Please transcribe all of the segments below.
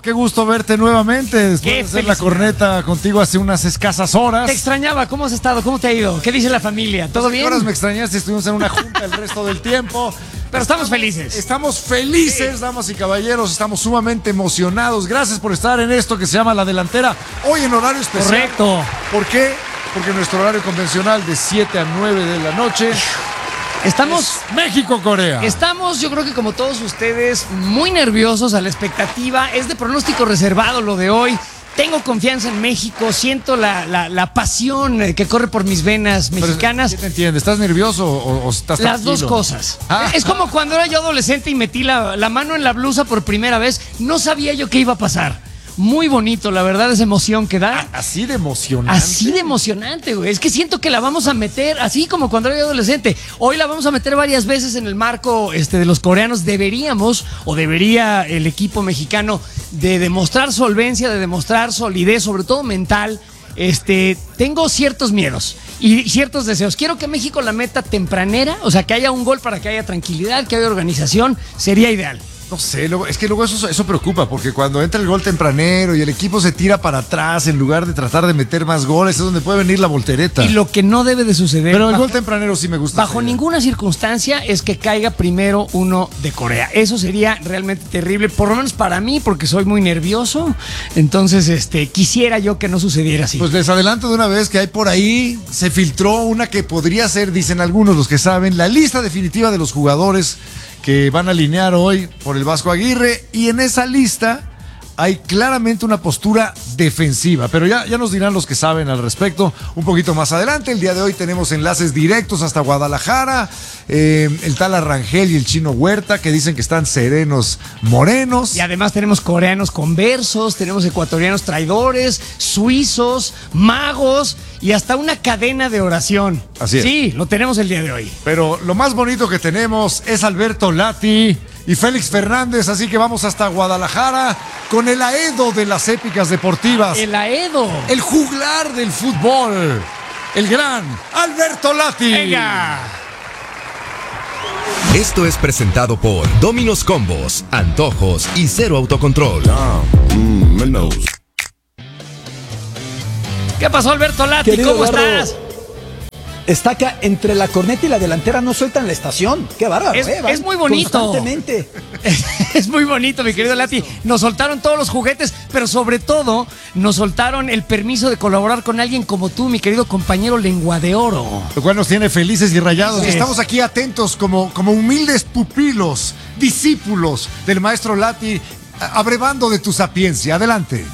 qué gusto verte nuevamente después de hacer la corneta contigo hace unas escasas horas. Te extrañaba, ¿cómo has estado? ¿Cómo te ha ido? ¿Qué dice la familia? ¿Todo bien? Horas me extrañaste, estuvimos en una junta el resto del tiempo. Pero estamos felices. Estamos felices, damas y caballeros, estamos sumamente emocionados. Gracias por estar en esto que se llama La Delantera, hoy en horario especial. Correcto. ¿Por qué? Porque nuestro horario convencional de 7 a 9 de la noche... Estamos México-Corea. Estamos, yo creo que como todos ustedes, muy nerviosos a la expectativa. Es de pronóstico reservado lo de hoy. Tengo confianza en México, siento la pasión que corre por mis venas mexicanas. ¿Qué te entiendes? ¿Estás nervioso o estás Las tranquilo? dos cosas. Es como cuando era yo adolescente y metí la mano en la blusa por primera vez. No sabía yo qué iba a pasar. Muy bonito, la verdad, esa emoción que da. Así de emocionante. Así de emocionante, güey. Es que siento que la vamos a meter, así como cuando era adolescente. Hoy la vamos a meter varias veces en el marco de los coreanos. Deberíamos, o debería el equipo mexicano, de demostrar solvencia, de demostrar solidez, sobre todo mental. Tengo ciertos miedos y ciertos deseos. Quiero que México la meta tempranera, o sea, que haya un gol para que haya tranquilidad, que haya organización. Sería ideal. No sé, es que luego eso preocupa, porque cuando entra el gol tempranero y el equipo se tira para atrás en lugar de tratar de meter más goles, es donde puede venir la voltereta. Y lo que no debe de suceder... Pero el gol tempranero sí me gusta. Bajo ninguna circunstancia es que caiga primero uno de Corea. Eso sería realmente terrible, por lo menos para mí, porque soy muy nervioso. Entonces, quisiera yo que no sucediera así. Pues les adelanto de una vez que hay por ahí, se filtró una que podría ser, dicen algunos los que saben, la lista definitiva de los jugadores que van a alinear hoy por el Vasco Aguirre, y en esa lista hay claramente una postura defensiva, pero ya nos dirán los que saben al respecto un poquito más adelante. El día de hoy tenemos enlaces directos hasta Guadalajara, el tal Arrangel y el Chino Huerta, que dicen que están serenos morenos. Y además tenemos coreanos conversos, tenemos ecuatorianos traidores, suizos, magos y hasta una cadena de oración. Así es. Sí, lo tenemos el día de hoy. Pero lo más bonito que tenemos es Alberto Lati y Félix Fernández, así que vamos hasta Guadalajara con el Aedo de las épicas deportivas. El Aedo. El juglar del fútbol. El gran Alberto Lati. Venga. Esto es presentado por Domino's Combos, Antojos y Cero Autocontrol. ¿Qué pasó, Alberto Lati? Querido ¿Cómo Eduardo, estás? Está acá entre la corneta y la delantera, no sueltan la estación. Qué bárbaro, Es muy bonito. Constantemente. Es muy bonito, mi querido Lati. Nos soltaron todos los juguetes, pero sobre todo nos soltaron el permiso de colaborar con alguien como tú, mi querido compañero Lengua de Oro. Lo cual nos tiene felices y rayados. Sí. Estamos aquí atentos como humildes pupilos, discípulos del maestro Lati, abrevando de tu sapiencia. Adelante.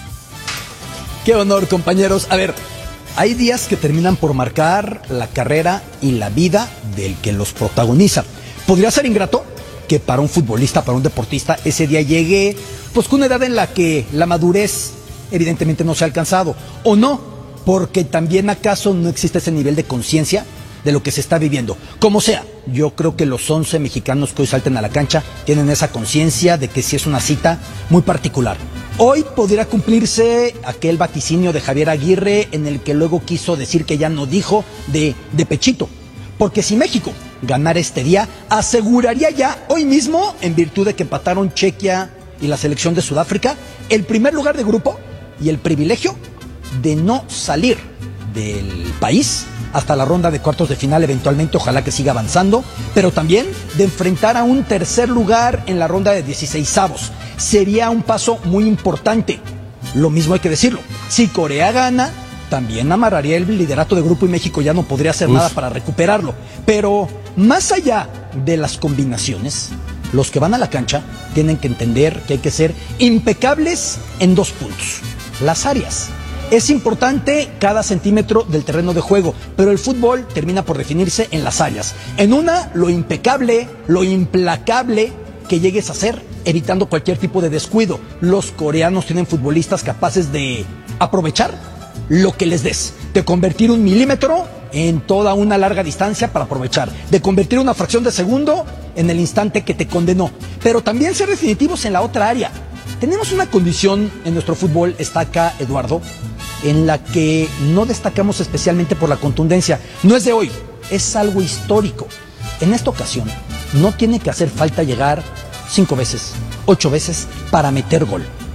Qué honor, compañeros. A ver, hay días que terminan por marcar la carrera y la vida del que los protagoniza. Podría ser ingrato que para un futbolista, para un deportista, ese día llegue pues con una edad en la que la madurez evidentemente no se ha alcanzado. O no, porque también acaso no existe ese nivel de conciencia de lo que se está viviendo. Como sea, yo creo que los 11 mexicanos que hoy salten a la cancha tienen esa conciencia de que sí es una cita muy particular. Hoy podría cumplirse aquel vaticinio de Javier Aguirre en el que luego quiso decir que ya no dijo de pechito. Porque si México ganara este día, aseguraría ya hoy mismo, en virtud de que empataron Chequia y la selección de Sudáfrica, el primer lugar de grupo y el privilegio de no salir del país hasta la ronda de cuartos de final, eventualmente, ojalá que siga avanzando, pero también de enfrentar a un tercer lugar en la ronda de 16avos. Sería un paso muy importante. Lo mismo hay que decirlo, si Corea gana, también amarraría el liderato de grupo y México ya no podría hacer nada para recuperarlo. Pero más allá de las combinaciones, los que van a la cancha tienen que entender que hay que ser impecables en 2 puntos: las áreas. Es importante cada centímetro del terreno de juego, pero el fútbol termina por definirse en las áreas. En una, lo impecable, lo implacable que llegues a ser, evitando cualquier tipo de descuido. Los coreanos tienen futbolistas capaces de aprovechar lo que les des, de convertir 1 milímetro en toda una larga distancia para aprovechar, de convertir una fracción de segundo en el instante que te condenó, pero también ser definitivos en la otra área. Tenemos una condición en nuestro fútbol, está acá Eduardo, en la que no destacamos especialmente por la contundencia. No es de hoy, es algo histórico. En esta ocasión no tiene que hacer falta llegar 5 veces, 8 veces para meter gol.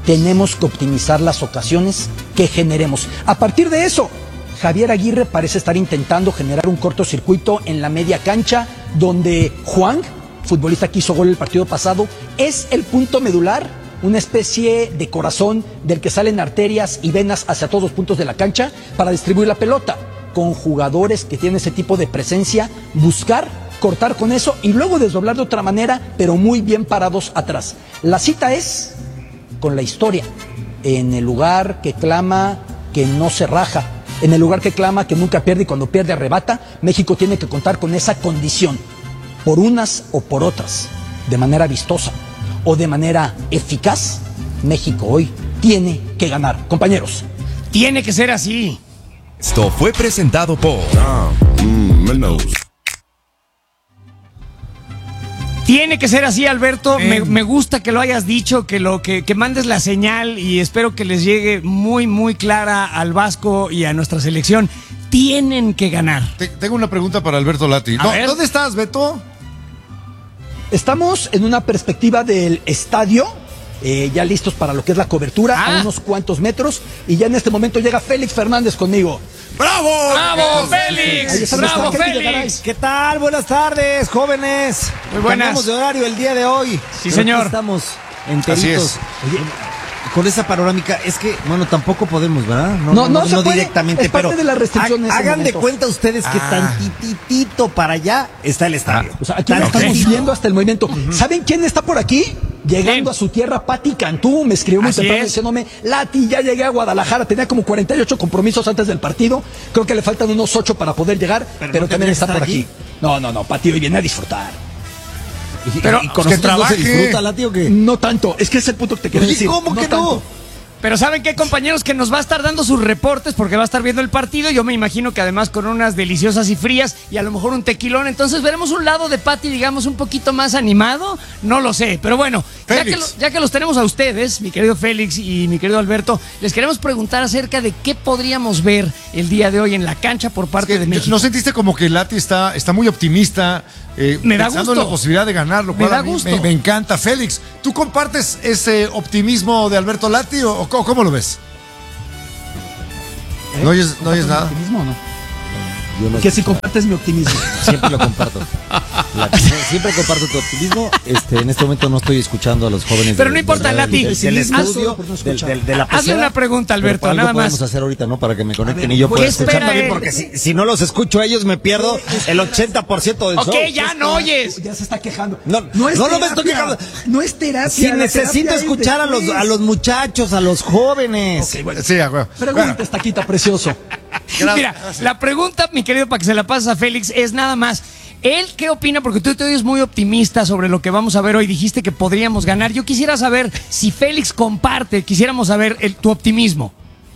tenemos que optimizar las ocasiones que generemos. A partir de eso, Javier Aguirre parece estar intentando generar un cortocircuito en la media cancha, donde Juan, futbolista que hizo gol el partido pasado, es el punto medular, una especie de corazón del que salen arterias y venas hacia todos los puntos de la cancha para distribuir la pelota. Con jugadores que tienen ese tipo de presencia, buscar, cortar con eso y luego desdoblar de otra manera, pero muy bien parados atrás. La cita es con la historia, en el lugar que clama que no se raja, en el lugar que clama que nunca pierde y cuando pierde arrebata. México tiene que contar con esa condición, por unas o por otras, de manera vistosa o de manera eficaz. México hoy tiene que ganar, compañeros. Tiene que ser así. Esto fue presentado por Tiene que ser así, Alberto. Me gusta que lo hayas dicho, que mandes la señal y espero que les llegue muy, muy clara al Vasco y a nuestra selección. Tienen que ganar. Tengo una pregunta para Alberto Lati. ¿Dónde estás, Beto? Estamos en una perspectiva del estadio, ya listos para lo que es la cobertura, a unos cuantos metros, y ya en este momento llega Félix Fernández conmigo. ¡Bravo! ¡Bravo, Félix! ¡Bravo, Félix! ¿Qué tal? Buenas tardes, jóvenes. Muy buenas. Cambiamos de horario el día de hoy. Sí, Pero señor. aquí estamos enteritos. Así es. Oye, con esa panorámica, es que, bueno, tampoco podemos, ¿verdad? No se puede. directamente, Es parte pero de las restricciones en ese hagan de momento. cuenta ustedes que tantitito para allá está el estadio. O sea, aquí lo estamos viendo hasta el movimiento. ¿Saben quién está por aquí? Llegando ¿Quién? a su tierra, Pati Cantú. Me escribió muy Así temprano es. diciéndome: Lati, ya llegué a Guadalajara. Tenía como 48 compromisos antes del partido. Creo que le faltan unos 8 para poder llegar, pero no también tendría está que por estar aquí. No, Pati hoy viene a disfrutar. Pero- ¿Y con pues que nosotros no se trabaje. disfruta, Lati, o qué? No tanto. Es que es el punto que te quiero Oye, decir. ¿cómo que no? tanto. Pero ¿saben qué, compañeros? Que nos va a estar dando sus reportes porque va a estar viendo el partido. Yo me imagino que además con unas deliciosas y frías y a lo mejor un tequilón. Entonces veremos un lado de Pati, digamos, un poquito más animado. No lo sé. Pero bueno, ya que los tenemos a ustedes, mi querido Félix y mi querido Alberto, les queremos preguntar acerca de qué podríamos ver el día de hoy en la cancha por parte de México. ¿No sentiste como que Lati está muy optimista? Me da pensando gusto. en la posibilidad de ganar, lo Me cual da a mí gusto. me encanta. Félix, ¿tú compartes ese optimismo de Alberto Lati o cómo lo ves? ¿No oyes nada? ¿Optimismo o no? Yo no Que si compartes mi optimismo. Siempre lo comparto. Siempre comparto tu optimismo. En este momento no estoy escuchando a los jóvenes. Pero no importa, Lati. Del estudio, de la Hazle pecera. una pregunta, Alberto, Pero nada algo más. podemos hacer ahorita, ¿no? Para que me conecten ver, y yo pueda ¿qué escuchar espera también, él? porque si no los escucho a ellos me pierdo el 80% del Ok, show. ya no oyes. Ya se está quejando. No es me estoy terapia. quejando. No es terapia. Si la necesito terapia es escuchar a después. los muchachos, a los jóvenes. Ok, bueno. Sí, a huevo. Pregunta, Estaquita, precioso. Mira, la pregunta, mi querido, para que se la pases a Félix, es nada más. ¿Él qué opina? Porque tú te oyes muy optimista sobre lo que vamos a ver hoy. Dijiste que podríamos ganar. Yo quisiera saber si Félix comparte, quisiéramos saber tu optimismo.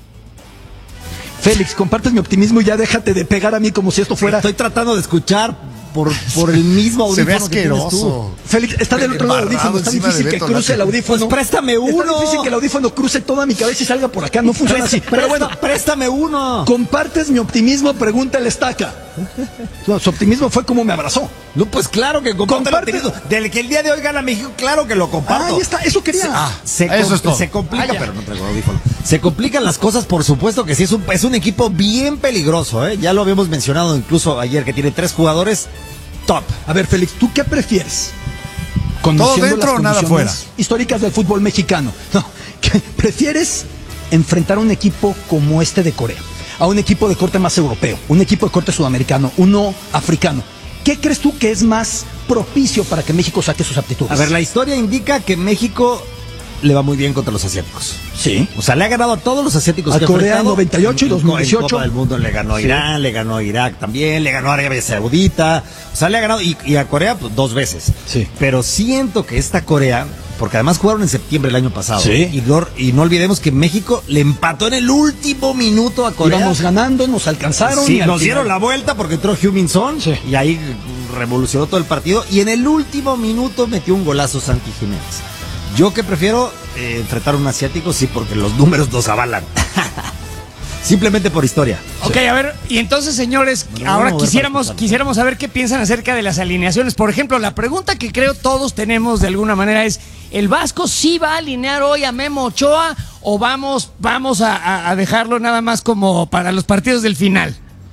Félix, compartes mi optimismo y ya déjate de pegar a mí como si esto fuera. Estoy tratando de escuchar por el mismo Se ve audífono que tienes tú. asqueroso. Félix, está del otro lado del Embarrado audífono. Está encima de difícil que Beto cruce Lati. el audífono. Pues préstame uno. Está difícil que el audífono cruce toda mi cabeza y salga por acá. No funciona así. Pero bueno, Préstame uno. ¿compartes mi optimismo? Pregúntale, Estaca. Su optimismo fue como me abrazó. No, pues claro que comparto el Comparte. optimismo. Del que el día de hoy gana México, claro que lo comparto. Ahí está, eso quería. Eso es todo. Se complica, Ah, ya. pero no traigo audífono. Se complican las cosas, por supuesto que sí. Es un equipo bien peligroso, ¿eh? Ya lo habíamos mencionado incluso ayer, que tiene 3 jugadores top. A ver, Félix, ¿tú qué prefieres? ¿Todo Conociendo dentro las o nada condiciones fuera? históricas del fútbol mexicano. No, ¿qué prefieres enfrentar a un equipo como este de Corea? A un equipo de corte más europeo, un equipo de corte sudamericano, uno africano. ¿Qué crees tú que es más propicio para que México saque sus aptitudes? A ver, la historia indica que México le va muy bien contra los asiáticos. Sí. O sea, le ha ganado a todos los asiáticos A que ha Corea en enfrentado. 98 y En 2018. Copa del Mundo le ganó a Sí. Irán, le ganó a Irak también, le ganó a Arabia Saudita. O sea, le ha ganado y a Corea pues, 2 veces. Sí. Pero siento que esta Corea, porque además jugaron en septiembre el año pasado. Sí. Y no olvidemos que México le empató en el último minuto a Corea. Íbamos ganando, nos alcanzaron. Sí, y al nos final- dieron la vuelta porque entró Heung-min Son Sí. y ahí revolucionó todo el partido. Y en el último minuto metió un golazo Santi Jiménez. Yo que prefiero enfrentar a un asiático, sí, porque los números nos avalan. simplemente por historia. Ok, a ver, y entonces, señores, Bueno, ahora vamos a ver quisiéramos saber qué piensan acerca de las alineaciones. Por ejemplo, la pregunta que creo todos tenemos de alguna manera es, ¿el Vasco sí va a alinear hoy a Memo Ochoa o vamos a dejarlo nada más como para los partidos del final?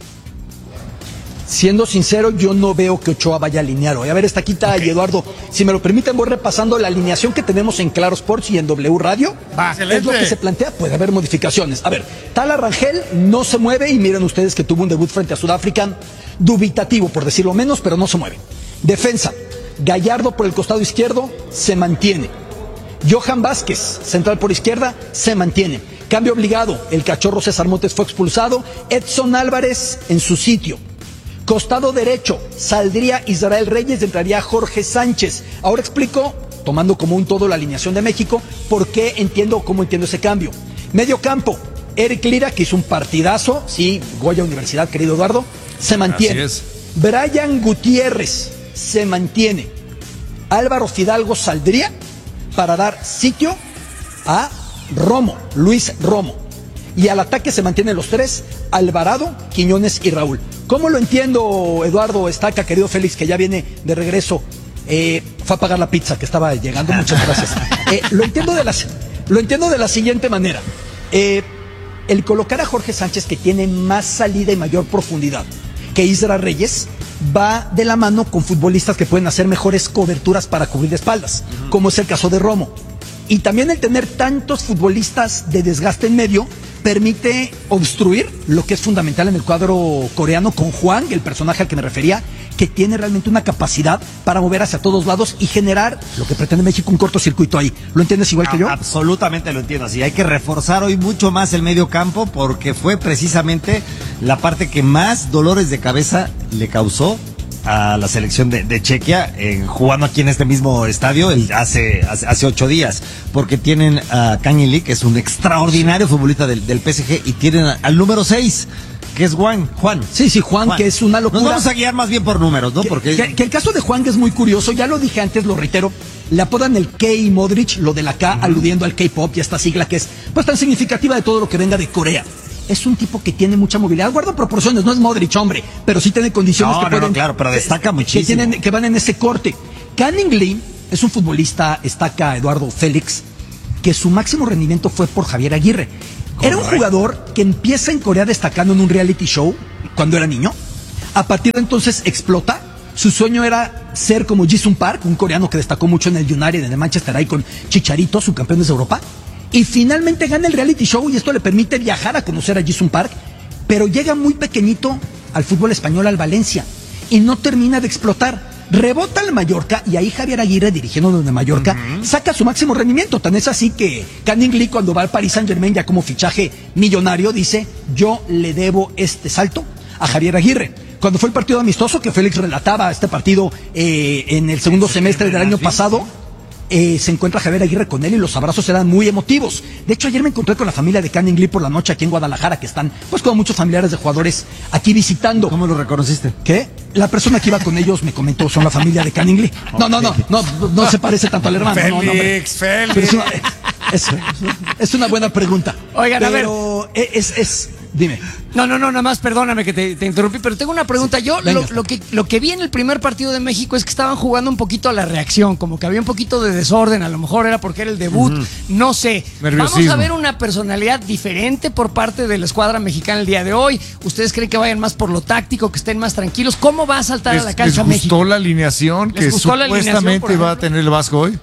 Siendo sincero, yo no veo que Ochoa vaya a alinear hoy. A ver, Estaquita y Eduardo, si me lo permiten, voy repasando la alineación que tenemos en Claro Sports y en W Radio. Es lo que se plantea, puede haber modificaciones. A ver, Tala Rangel no se mueve y miren ustedes que tuvo un debut frente a Sudáfrica dubitativo, por decirlo menos, pero no se mueve. Defensa, Gallardo por el costado izquierdo, se mantiene. Johan Vázquez, central por izquierda, se mantiene. Cambio obligado, el cachorro César Montes fue expulsado, Edson Álvarez en su sitio. Costado derecho, saldría Israel Reyes, entraría Jorge Sánchez. Ahora explico, tomando como un todo la alineación de México, cómo entiendo ese cambio. Medio campo, Eric Lira, que hizo un partidazo, sí, Goya Universidad, querido Eduardo, se mantiene. Así es. Brian Gutiérrez, se mantiene. Álvaro Fidalgo saldría para dar sitio a Luis Romo. Y al ataque se mantienen los tres, Alvarado, Quiñones y Raúl. ¿Cómo lo entiendo, Eduardo Estaca, querido Félix, que ya viene de regreso? Fue a pagar la pizza que estaba llegando, muchas gracias. Lo entiendo de la siguiente manera. El colocar a Jorge Sánchez, que tiene más salida y mayor profundidad que Israel Reyes, va de la mano con futbolistas que pueden hacer mejores coberturas para cubrir espaldas, como es el caso de Romo. Y también el tener tantos futbolistas de desgaste en medio permite obstruir lo que es fundamental en el cuadro coreano con Hwang, el personaje al que me refería, que tiene realmente una capacidad para mover hacia todos lados y generar lo que pretende México, un cortocircuito ahí. ¿Lo entiendes igual que yo? Absolutamente lo entiendo. Así hay que reforzar hoy mucho más el medio campo porque fue precisamente la parte que más dolores de cabeza le causó a la selección de Chequia, jugando aquí en este mismo estadio hace 8 días, porque tienen a Kang In Lee, que es un extraordinario futbolista del PSG, y tienen al número 6, que es Juan. Sí, Juan, que es una locura. Nos vamos a guiar más bien por números, ¿no? Porque que el caso de Juan es muy curioso, ya lo dije antes, lo reitero, le apodan el K Modric, lo de la K, aludiendo al K-pop y a esta sigla que es pues tan significativa de todo lo que venga de Corea. Es un tipo que tiene mucha movilidad, guarda proporciones, no es Modric, hombre, pero sí tiene condiciones que pueden... claro, pero destaca muchísimo. Que van en ese corte. Kang In Lee es un futbolista, Estaca, Eduardo, Félix, que su máximo rendimiento fue por Javier Aguirre. Era un jugador que empieza en Corea destacando en un reality show cuando era niño. A partir de entonces explota. Su sueño era ser como Jisung Park, un coreano que destacó mucho en el United, en el Manchester United con Chicharito, subcampeones de Europa. Y finalmente gana el reality show y esto le permite viajar a conocer a Jisung Park, pero llega muy pequeñito al fútbol español, al Valencia, y no termina de explotar. Rebota al Mallorca y ahí Javier Aguirre, dirigiendo desde Mallorca, saca su máximo rendimiento. Tan es así que Kang In Lee, cuando va al Paris Saint-Germain ya como fichaje millonario, dice: yo le debo este salto a Javier Aguirre. Cuando fue el partido amistoso, que Félix relataba este partido en el segundo semestre del año pasado, se encuentra Javier Aguirre con él y los abrazos eran muy emotivos. De hecho, ayer me encontré con la familia de Kang In Lee por la noche aquí en Guadalajara, que están pues como muchos familiares de jugadores aquí visitando. ¿Cómo lo reconociste? ¿Qué? La persona que iba con ellos me comentó, son la familia de Kang In Lee. No se parece tanto al hermano. Félix. Pero es una buena pregunta. Oigan, pero a ver. Dime. No, nada más perdóname que te interrumpí, pero tengo una pregunta. Yo lo que vi en el primer partido de México es que estaban jugando un poquito a la reacción, como que había un poquito de desorden, a lo mejor era porque era el debut, no sé. Nerviosismo. Vamos a ver una personalidad diferente por parte de la escuadra mexicana el día de hoy. ¿Ustedes creen que vayan más por lo táctico, que estén más tranquilos? ¿Cómo va a saltar a la cancha México? ¿Les gustó la alineación que supuestamente va a tener el Vasco hoy?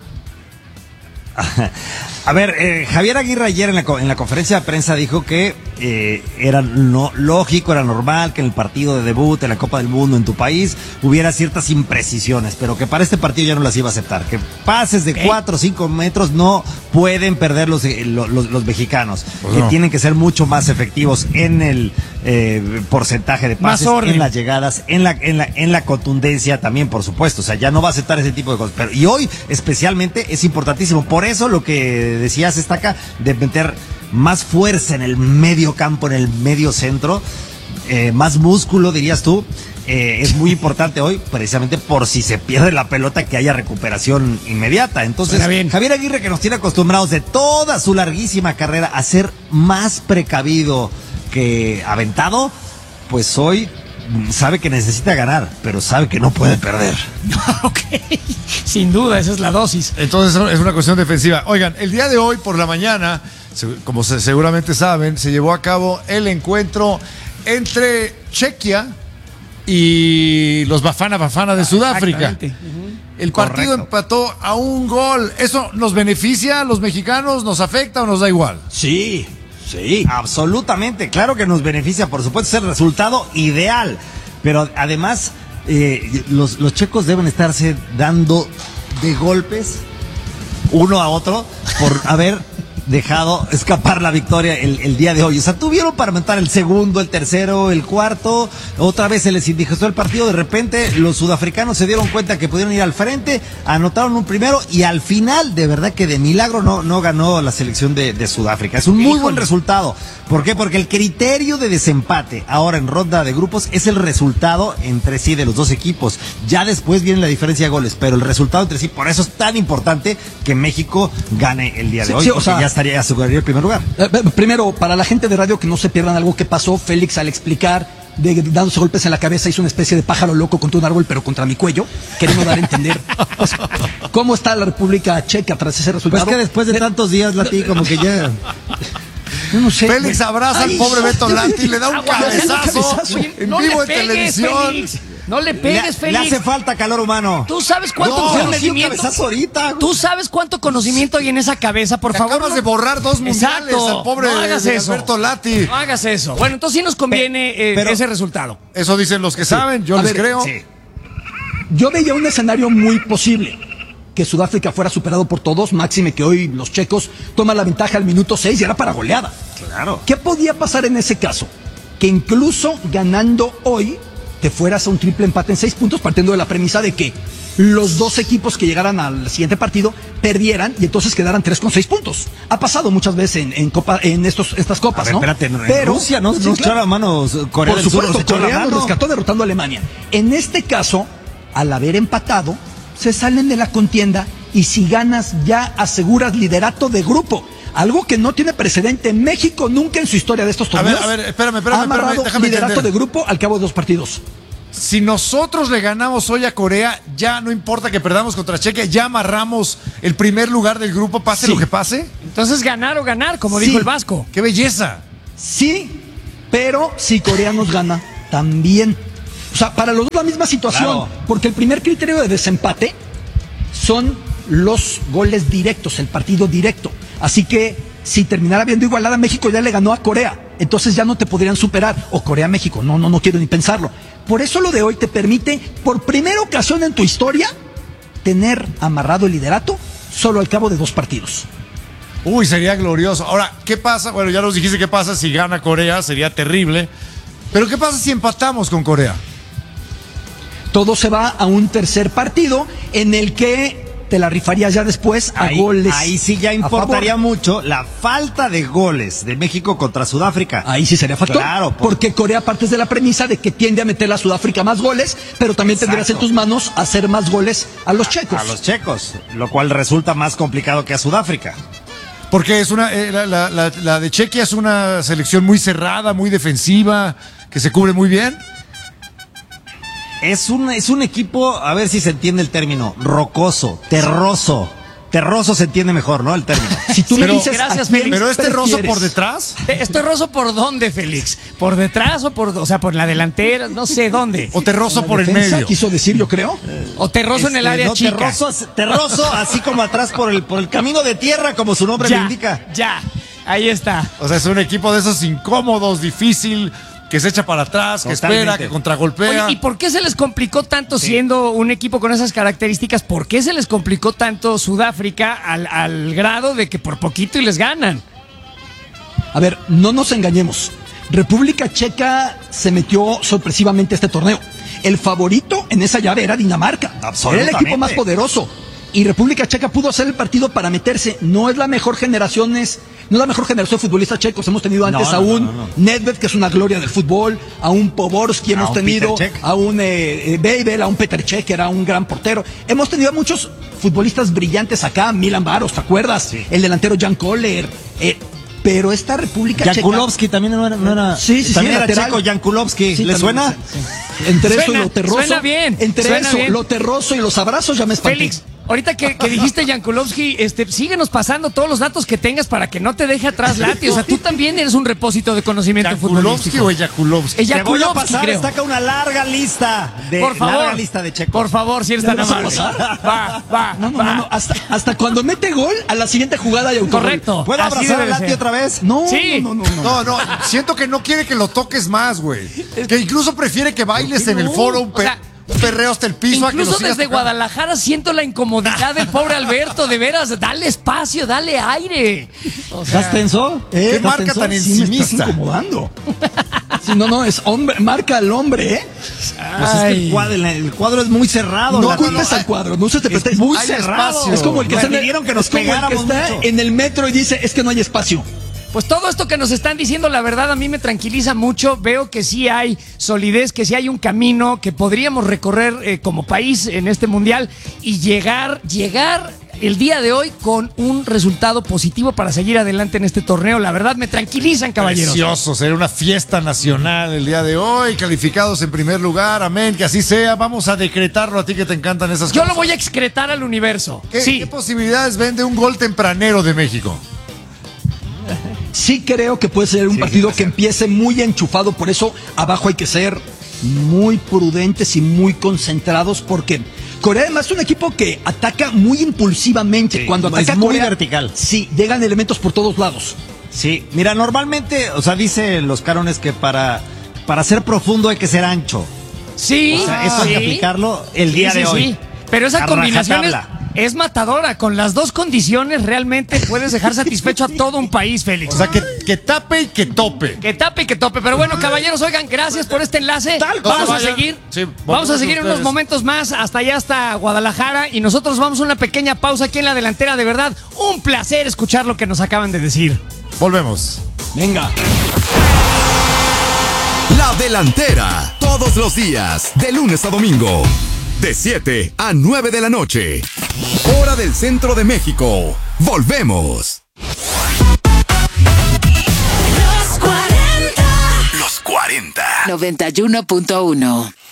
A ver, Javier Aguirre ayer en la conferencia de prensa dijo que era lógico, era normal que en el partido de debut en la Copa del Mundo en tu país hubiera ciertas imprecisiones, pero que para este partido ya no las iba a aceptar, que pases de 4 o 5 metros no pueden perder los mexicanos, que tienen que ser mucho más efectivos en el porcentaje de pases, en las llegadas, en la contundencia también, por supuesto. O sea, ya no va a aceptar ese tipo de cosas, pero y hoy especialmente es importantísimo. Por eso lo que decías, Estaca, de meter más fuerza en el medio campo, en el medio centro, más músculo, dirías tú, es muy importante hoy, precisamente por si se pierde la pelota, que haya recuperación inmediata. Entonces, Javier Aguirre, que nos tiene acostumbrados de toda su larguísima carrera a ser más precavido que aventado, pues hoy sabe que necesita ganar, pero sabe que no puede perder. Ok, sin duda, esa es la dosis. Entonces es una cuestión defensiva. Oigan, el día de hoy por la mañana, como seguramente saben, se llevó a cabo el encuentro entre Chequia y los Bafana Bafana de Sudáfrica. El partido empató a un gol. ¿Eso nos beneficia a los mexicanos? ¿Nos afecta o nos da igual? Sí. Absolutamente, claro que nos beneficia, por supuesto, es el resultado ideal. Pero además, los checos deben estarse dando de golpes uno a otro por haber dejado escapar la victoria el día de hoy. O sea, tuvieron para meter el segundo, el tercero, el cuarto, otra vez se les indigestó el partido, de repente los sudafricanos se dieron cuenta que pudieron ir al frente, anotaron un primero y al final, de verdad que de milagro no ganó la selección de Sudáfrica. Es un muy buen resultado. ¿Por qué? Porque el criterio de desempate ahora en ronda de grupos es el resultado entre sí de los dos equipos. Ya después viene la diferencia de goles, pero el resultado entre sí, por eso es tan importante que México gane el día de hoy, porque ya aseguraría el primer lugar. Primero, para la gente de radio, que no se pierdan algo que pasó, Félix al explicar, dándose golpes en la cabeza, hizo una especie de pájaro loco contra un árbol, pero contra mi cuello, queriendo dar a entender pues, cómo está la República Checa tras ese resultado. Pues que después de tantos días, Lati, como que ya... No sé. Félix abraza al pobre Beto Lati y le da un cabezazo en vivo en televisión. Félix. No le pegues, Félix. Le hace falta calor humano. ¿Tú sabes cuánto conocimiento? ¿Tú sabes cuánto conocimiento hay en esa cabeza? Por favor. Acabas de borrar 2 mundiales al pobre Alberto Lati. No hagas eso. Bueno, entonces sí nos conviene ese resultado. Eso dicen los que saben, yo les creo. Sí. Yo veía un escenario muy posible. Que Sudáfrica fuera superado por todos, máxime que hoy los checos toman la ventaja al minuto 6 y era para goleada. Claro. ¿Qué podía pasar en ese caso? Que incluso ganando hoy te fueras a un triple empate en 6 puntos, partiendo de la premisa de que los dos equipos que llegaran al siguiente partido perdieran y entonces quedaran 3 con 6 puntos. Ha pasado muchas veces en estas copas, ver, ¿no? Espérate, pero Rusia no echó la mano, Corea del Sur supuesto, Corea nos rescató derrotando a Alemania. En este caso, al haber empatado, se salen de la contienda y si ganas ya aseguras liderato de grupo. Algo que no tiene precedente. México nunca en su historia de estos torneos espérame, ha amarrado déjame liderato entender. de grupo al cabo de 2 partidos. Si nosotros le ganamos hoy a Corea, ya no importa que perdamos contra Chequia, ya amarramos el primer lugar del grupo, pase lo que pase. Entonces ganar o ganar, como dijo el Vasco. ¡Qué belleza! Sí, pero si Corea nos gana, también. O sea, para los dos la misma situación, porque el primer criterio de desempate son los goles directos, el partido directo. Así que si terminara viendo igualada, México ya le ganó a Corea. Entonces ya no te podrían superar. O Corea-México, no quiero ni pensarlo. Por eso lo de hoy te permite, por primera ocasión en tu historia, tener amarrado el liderato solo al cabo de 2 partidos. Uy, sería glorioso. Ahora, ¿qué pasa? Bueno, ya nos dijiste qué pasa si gana Corea, sería terrible. Pero ¿qué pasa si empatamos con Corea? Todo se va a un tercer partido en el que te la rifarías ya después a goles. Ahí sí ya importaría mucho la falta de goles de México contra Sudáfrica. Ahí sí sería factor. Claro, porque Corea partes de la premisa de que tiende a meterle a Sudáfrica más goles, pero también tendrías en tus manos hacer más goles a los checos. A los checos, lo cual resulta más complicado que a Sudáfrica. Porque es la de Chequia es una selección muy cerrada, muy defensiva, que se cubre muy bien. Es un equipo, a ver si se entiende el término, rocoso, terroso. Terroso se entiende mejor, ¿no? El término. Si tú me dices, gracias, Félix. ¿Pero es terroso por detrás? ¿Es terroso por dónde, Félix? ¿Por detrás o por la delantera? No sé dónde. ¿O terroso por el medio? Quiso decir, yo creo. ¿O terroso en el área chica? Terroso, así como atrás por el camino de tierra, como su nombre lo indica. Ya, ahí está. O sea, es un equipo de esos incómodos, difícil, que se echa para atrás, que espera, que contragolpea. Oye, ¿y por qué se les complicó tanto siendo un equipo con esas características? ¿Por qué se les complicó tanto Sudáfrica al grado de que por poquito y les ganan? A ver, no nos engañemos. República Checa se metió sorpresivamente a este torneo. El favorito en esa llave era Dinamarca. Era el equipo más poderoso. Y República Checa pudo hacer el partido para meterse. No es la mejor generación de futbolistas checos. Hemos tenido antes a un Nedved, que es una gloria del fútbol, a un Poborski, hemos tenido a un Babel, a un Petr Cech, que era un gran portero. Hemos tenido a muchos futbolistas brillantes acá, Milan Baros, ¿te acuerdas? Sí. El delantero Jan Koller. pero esta República Checa... Jankulovski también no era. Sí, también era lateral. checo, Jankulovski. Sí, ¿Le también, suena? sí. Entre eso y lo terroso. Suena bien. Entre suena eso, bien. lo terroso y los abrazos ya me espanté. Félix, ahorita que dijiste Jankulovski, síguenos pasando todos los datos que tengas para que no te deje atrás Lati. O sea, tú también eres un repósito de conocimiento ¿Jankulovski futbolístico. o Eyakulovski? Te voy a Jankulovski, pasar, creo. está acá una larga lista de Por favor, larga lista de checos. por favor, si eres tan ¿Ya lo amable. vas a Va. No. Hasta cuando mete gol, a la siguiente jugada hay autogol. Correcto. ¿Puedo Así abrazar a debe Lati ser. otra vez? No, Sí. no. No, siento que no quiere que lo toques más, güey. Que incluso prefiere que bailes en el foro un perreo hasta el piso. Incluso desde Guadalajara siento la incomodidad del pobre Alberto, de veras, dale espacio, dale aire. O sea, ¿Estás tenso? ¿Qué ¿Estás marca tenso? tan Sí, me estás encimista? incomodando. Sí, no, es hombre, marca al hombre, ¿eh? Pues es que el cuadro es muy cerrado. No la- culpes al cuadro, no se te preste. Es muy Hay cerrado. espacio. Es como el que Me está, pidieron que nos es como el que pegáramos está mucho. en el metro y dice, es que no hay espacio. pues todo esto que nos están diciendo, la verdad, a mí me tranquiliza mucho. Veo que sí hay solidez, que sí hay un camino que podríamos recorrer como país en este mundial y llegar el día de hoy con un resultado positivo para seguir adelante en este torneo. La verdad, me tranquilizan, caballeros. Precioso, será una fiesta nacional el día de hoy, calificados en primer lugar, amén, que así sea. Vamos a decretarlo a ti que te encantan esas Yo cosas. lo voy a excretar al universo. Sí. ¿Qué posibilidades ven de un gol tempranero de México? Sí creo que puede ser un partido que empiece muy enchufado, por eso abajo hay que ser muy prudentes y muy concentrados porque Corea además es un equipo que ataca muy impulsivamente. Sí, Cuando es ataca muy Corea, vertical. Sí, llegan elementos por todos lados. Sí, mira, normalmente, o sea, dice los cánones que para ser profundo hay que ser ancho. Sí. O sea, eso hay que aplicarlo el día de hoy. Sí. Pero esa A combinación rajatabla. es matadora. Con las dos condiciones realmente puedes dejar satisfecho a todo un país, Félix. O sea, que tape y que tope. Que tape y que tope. Pero bueno, caballeros, oigan, gracias por este enlace. Vamos a seguir. Sí, Vamos a seguir en unos momentos más hasta allá, hasta Guadalajara. Y nosotros vamos a una pequeña pausa aquí en la delantera. De verdad, un placer escuchar lo que nos acaban de decir. Volvemos. Venga. La delantera, todos los días, de lunes a domingo, de 7 a 9 de la noche. Hora del centro de México. Volvemos. Los 40. Los 40. 91.1.